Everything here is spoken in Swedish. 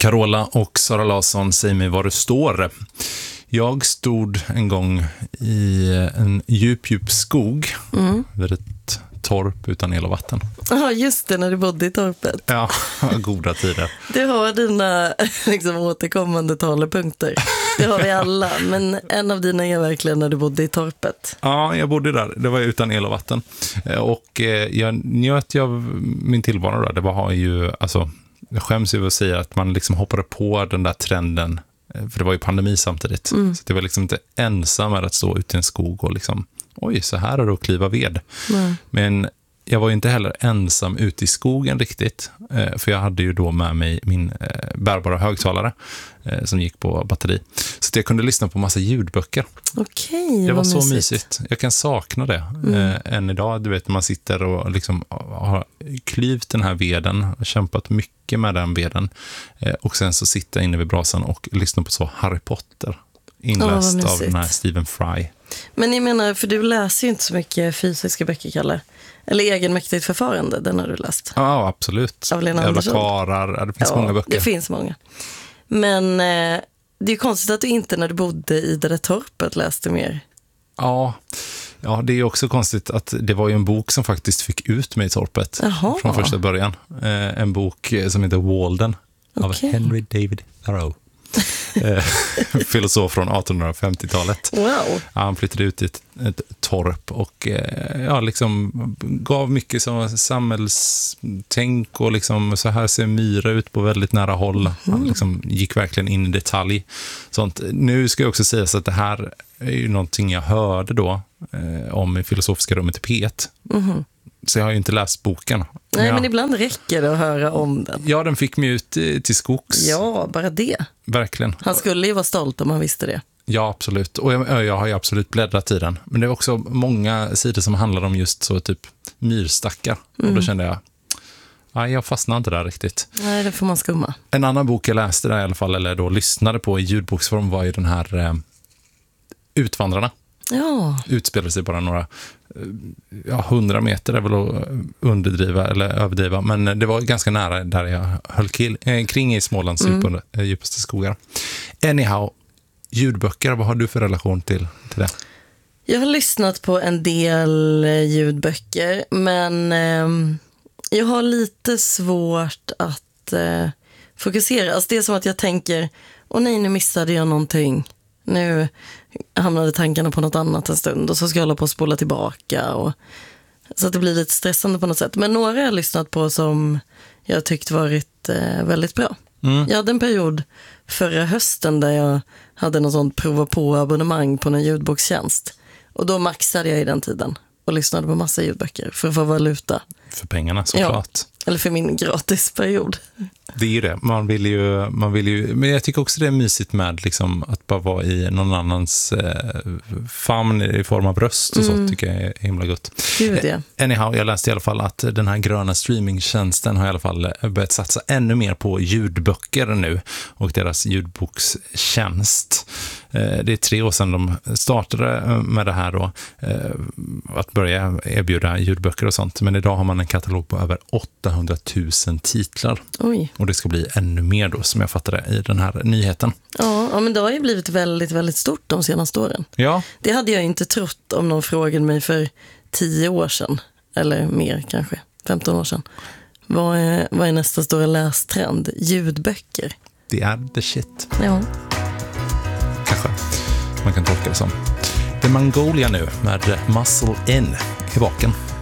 Carola och Sara Larsson, säg mig var du står. Jag stod en gång i en djup skog vid ett torp utan el och vatten. Ja, just det, när du bodde i torpet. Ja, goda tider. Du har dina liksom, återkommande talepunkter. Det har vi alla, men en av dina är verkligen när du bodde i torpet. Ja, jag bodde där. Det var utan el och vatten. Och jag njöt av min tillvaro där. Det var ju, alltså, jag skäms över att säga att man liksom hoppade på den där trenden. För det var ju pandemi samtidigt. Så det var liksom inte ensam med att stå ute i en skog och liksom, oj, så här är det att kliva ved. Men jag var ju inte heller ensam ute i skogen riktigt. För jag hade ju då med mig min bärbara högtalare som gick på batteri. Så att jag kunde lyssna på massa ljudböcker. Okej, det var så mysigt. mysigt. Jag kan sakna det än idag. Du vet, man sitter och liksom har klyvt den här veden, kämpat mycket med den veden. Och sen så sitter jag inne vid brasan och lyssnar på så Harry Potter. Inläst av den här Stephen Fry. Men jag menar, för du läser ju inte så mycket fysiska böcker, Kalle. Eller egenmäktigt förfarande, den har du läst. Ja, absolut. Av Lena Jävla Andersson. karar. Det finns många böcker. Det finns många. Men det är ju konstigt att du inte när du bodde i det där torpet läste mer. Ja, det är ju också konstigt att det var ju en bok som faktiskt fick ut mig i torpet. Jaha. Från första början. En bok som heter Walden av Henry David Thoreau. Filosof från 1850-talet. Wow. Han flyttade ut i ett torp och liksom gav mycket som samhällstänk och liksom så här ser myra ut på väldigt nära håll. Han liksom gick verkligen in i detalj. Sånt. Nu ska jag också säga så att det här är ju någonting jag hörde då om i filosofiska rummet i P1. Så jag har ju inte läst boken. Nej, men ibland räcker det att höra om den. Ja, den fick mig ut till skogs. Ja, bara det. Verkligen. Han skulle ju vara stolt om han visste det. Ja, absolut. Och jag har ju absolut bläddrat i den. Men det är också många sidor som handlar om just så typ myrstackar. Och då kände jag, nej, jag fastnade inte där riktigt. Nej, det får man skumma. En annan bok jag läste där i alla fall, eller då lyssnade på i ljudboksform, var ju den här Utvandrarna. Ja. Utspelade sig bara några 100 meter är väl att underdriva eller överdriva, men det var ganska nära där jag höll kring i Smålands djupaste skogar. Anyhow, ljudböcker, vad har du för relation till det? Jag har lyssnat på en del ljudböcker, men jag har lite svårt att fokusera. Alltså det är som att jag tänker, nej, nu missade jag någonting. Nu hamnade tankarna på något annat en stund och så ska jag hålla på att spola tillbaka. Så att det blir lite stressande på något sätt. Men några har jag lyssnat på som jag tyckt varit väldigt bra. Jag hade en period förra hösten där jag hade någon sån prova på abonnemang på en ljudbokstjänst. Och då maxade jag i den tiden och lyssnade på massa ljudböcker för att få valuta. För pengarna såklart. Ja, eller för min gratisperiod. Det är ju det. Man vill ju, men jag tycker också det är mysigt med liksom, att bara vara i någon annans famn i form av röst och så tycker jag är himla gott. Gud, ja. Anyhow, jag läste i alla fall att den här gröna streamingtjänsten har i alla fall börjat satsa ännu mer på ljudböcker nu och deras ljudbokstjänst. Det är 3 år sedan de startade med det här då, att börja erbjuda ljudböcker och sånt. Men idag har man en katalog på över 800 000 titlar. Oj. Och det ska bli ännu mer då, som jag fattade i den här nyheten. Ja, men det har ju blivit väldigt, väldigt stort de senaste åren. Ja. Det hade jag inte trott om någon frågade mig för 10 år sedan. Eller mer kanske, 15 år sedan. Vad är nästa stora lästrend? Ljudböcker. Det är the shit. Ja. Kanske man kan tolka det som. The Mongolia nu med Muscle In i baken.